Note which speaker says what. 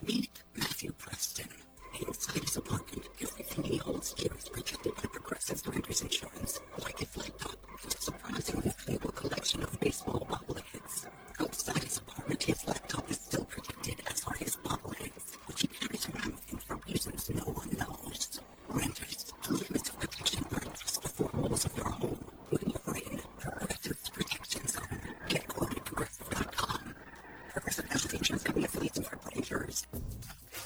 Speaker 1: Meet Matthew Preston. Inside his apartment, everything he holds dear is protected by Progressive Renters Insurance, like it flipped up into a surprisingly valuable collection of baseball bonds.